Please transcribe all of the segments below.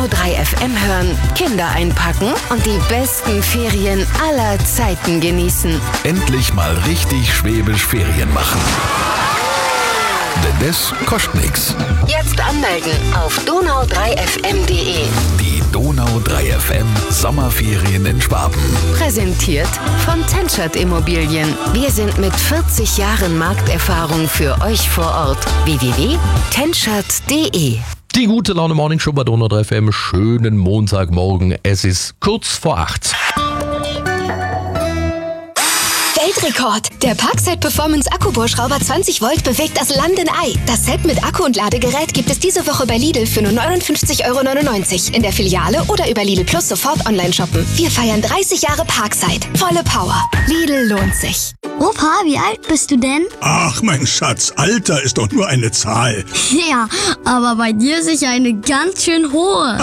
Donau 3 FM hören, Kinder einpacken und die besten Ferien aller Zeiten genießen. Endlich mal richtig schwäbisch Ferien machen. Denn das kostet nix. Jetzt anmelden auf donau3fm.de. Die Donau 3 FM Sommerferien in Schwaben. Präsentiert von Tenschert Immobilien. Wir sind mit 40 Jahren Markterfahrung für euch vor Ort. www.tenschert.de. Die gute Laune Morning Show bei Donau 3 FM. Schönen Montagmorgen. Es ist kurz vor 8. Weltrekord! Der Parkside Performance Akkubohrschrauber 20 Volt bewegt das Land in Ei. Das Set mit Akku und Ladegerät gibt es diese Woche bei Lidl für nur 59,99 € in der Filiale oder über Lidl Plus sofort online shoppen. Wir feiern 30 Jahre Parkside. Volle Power. Lidl lohnt sich. Opa, wie alt bist du denn? Ach, mein Schatz, Alter ist doch nur eine Zahl. Ja, aber bei dir sicher eine ganz schön hohe.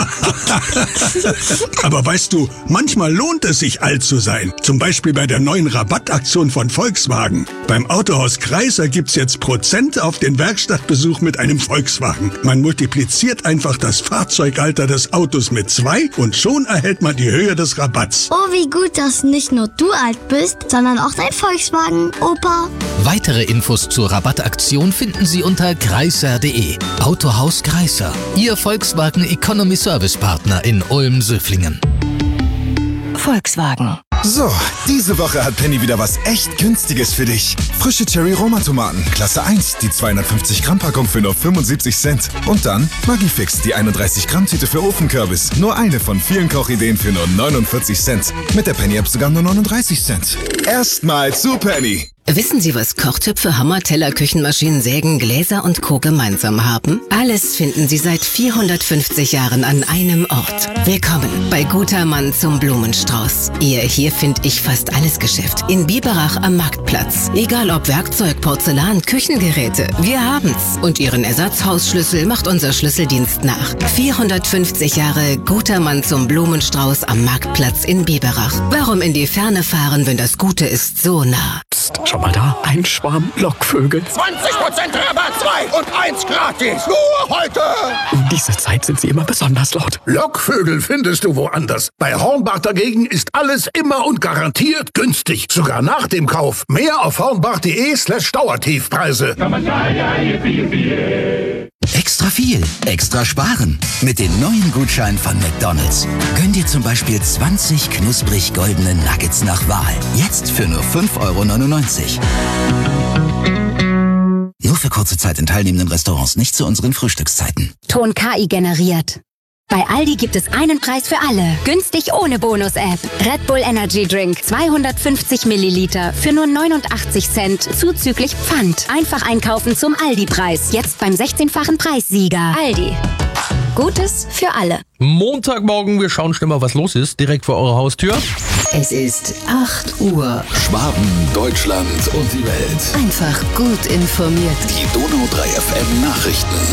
Aber weißt du, manchmal lohnt es sich, alt zu sein. Zum Beispiel bei der neuen Rabattaktion von Volkswagen. Beim Autohaus Kreiser gibt's jetzt Prozent auf den Werkstattbesuch mit einem Volkswagen. Man multipliziert einfach das Fahrzeugalter des Autos mit 2 und schon erhält man die Höhe des Rabatts. Oh, wie gut, dass nicht nur du alt bist, sondern auch dein Volkswagen, Opa. Weitere Infos zur Rabattaktion finden Sie unter kreiser.de. Autohaus Kreiser, Ihr Volkswagen Economy Service Partner in Ulm-Söflingen. Volkswagen. So, diese Woche hat Penny wieder was echt Günstiges für dich. Frische Cherry-Roma-Tomaten, Klasse 1, die 250-Gramm-Packung für nur 75 Cent. Und dann Maggi-Fix, die 31-Gramm-Tüte für Ofenkürbis. Nur eine von vielen Kochideen für nur 49 Cent. Mit der Penny-App sogar nur 39 Cent. Erstmal zu Penny. Wissen Sie, was Kochtöpfe, Hammer, Teller, Küchenmaschinen, Sägen, Gläser und Co. gemeinsam haben? Alles finden Sie seit 450 Jahren an einem Ort. Willkommen bei Guter Mann zum Blumenstrauß. Ihr hier finde ich fast alles Geschäft. In Biberach am Marktplatz. Egal ob Werkzeug, Porzellan, Küchengeräte, wir haben's. Und Ihren Ersatzhausschlüssel macht unser Schlüsseldienst nach. 450 Jahre Guter Mann zum Blumenstrauß am Marktplatz in Biberach. Warum in die Ferne fahren, wenn das Gute ist so nah? Schau mal da, ein Schwarm Lockvögel. 20% Rabatt, 2 und 1 gratis. Nur heute. In dieser Zeit sind sie immer besonders laut. Lockvögel findest du woanders. Bei Hornbach dagegen ist alles immer und garantiert günstig. Sogar nach dem Kauf. Mehr auf hornbach.de/Dauertiefpreise. Extra viel, extra sparen. Mit den neuen Gutscheinen von McDonald's. Gönn dir zum Beispiel 20 knusprig goldene Nuggets nach Wahl. Jetzt für nur 5,99 €. Nur für kurze Zeit in teilnehmenden Restaurants, nicht zu unseren Frühstückszeiten. Ton KI generiert. Bei Aldi gibt es einen Preis für alle. Günstig ohne Bonus-App. Red Bull Energy Drink 250 Milliliter für nur 89 Cent zuzüglich Pfand. Einfach einkaufen zum Aldi-Preis. Jetzt beim 16-fachen Preissieger. Aldi. Gutes für alle. Montagmorgen, wir schauen schnell mal, was los ist, direkt vor eurer Haustür. Es ist 8 Uhr. Schwaben, Deutschland und die Welt. Einfach gut informiert. Die Donau 3 FM Nachrichten.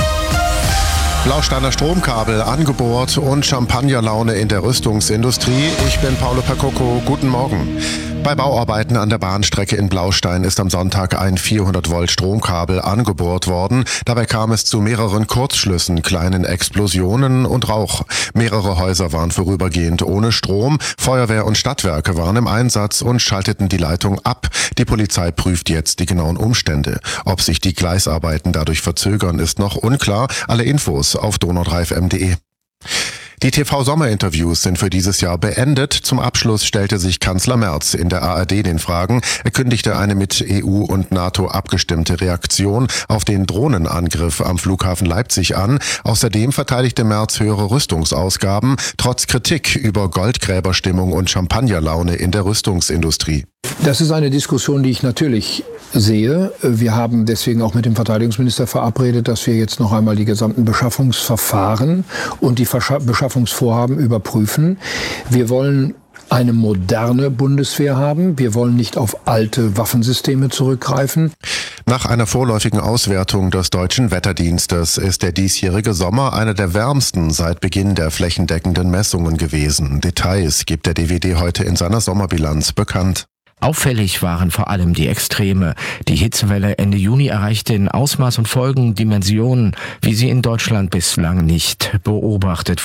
Blausteiner Stromkabel angebohrt und Champagnerlaune in der Rüstungsindustrie. Ich bin Paolo Percocco. Guten Morgen. Bei Bauarbeiten an der Bahnstrecke in Blaustein ist am Sonntag ein 400-Volt Stromkabel angebohrt worden. Dabei kam es zu mehreren Kurzschlüssen, kleinen Explosionen und Rauch. Mehrere Häuser waren vorübergehend ohne Strom. Feuerwehr und Stadtwerke waren im Einsatz und schalteten die Leitung ab. Die Polizei prüft jetzt die genauen Umstände. Ob sich die Gleisarbeiten dadurch verzögern, ist noch unklar. Alle Infos auf donau3fm.de. Die TV-Sommerinterviews sind für dieses Jahr beendet. Zum Abschluss stellte sich Kanzler Merz in der ARD den Fragen. Er kündigte eine mit EU und NATO abgestimmte Reaktion auf den Drohnenangriff am Flughafen Leipzig an. Außerdem verteidigte Merz höhere Rüstungsausgaben, trotz Kritik über Goldgräberstimmung und Champagnerlaune in der Rüstungsindustrie. Das ist eine Diskussion, die ich natürlich sehe. Wir haben deswegen auch mit dem Verteidigungsminister verabredet, dass wir jetzt noch einmal die gesamten Beschaffungsverfahren und die Beschaffungsvorhaben überprüfen. Wir wollen eine moderne Bundeswehr haben. Wir wollen nicht auf alte Waffensysteme zurückgreifen. Nach einer vorläufigen Auswertung des Deutschen Wetterdienstes ist der diesjährige Sommer einer der wärmsten seit Beginn der flächendeckenden Messungen gewesen. Details gibt der DWD heute in seiner Sommerbilanz bekannt. Auffällig waren vor allem die Extreme. Die Hitzewelle Ende Juni erreichte in Ausmaß und Folgen Dimensionen, wie sie in Deutschland bislang nicht beobachtet